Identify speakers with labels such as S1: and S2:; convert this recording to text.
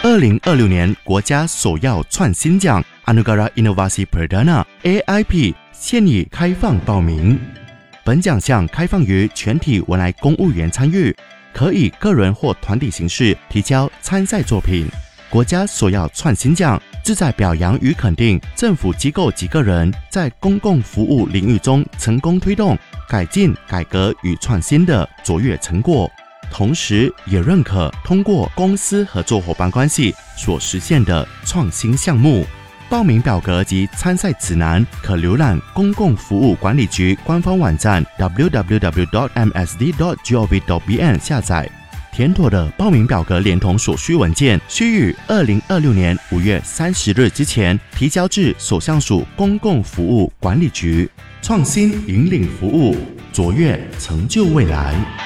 S1: 2026年国家首要创新奖 Anugerah Inovasi Perdana AIP 现已开放报名。本奖项开放于全体文莱公务员参与，可以个人或团体形式提交参赛作品。国家首要创新奖旨在表扬与肯定政府机构及个人在公共服务领域中成功推动改进、改革与创新的卓越成果，同时也认可通过公司合作伙伴关系所实现的创新项目。报名表格及参赛指南可浏览公共服务管理局官方网站 www.msd.gov.bn 下载。填妥的报名表格连同所需文件，需于2026年5月30日之前提交至首相署公共服务管理局。创新引领服务，卓越成就未来。